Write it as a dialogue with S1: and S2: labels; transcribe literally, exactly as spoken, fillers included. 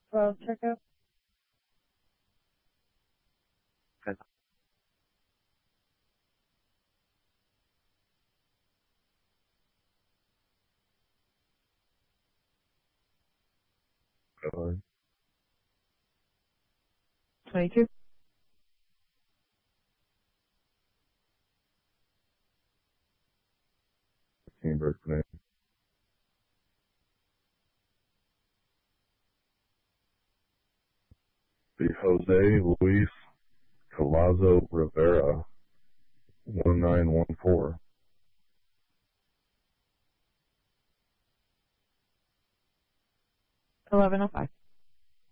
S1: twelve checkup.
S2: Okay. Go ahead.
S1: twenty-two.
S2: Team birth name. The Jose Luis Colazo Rivera, one nine one four.
S1: eleven oh five.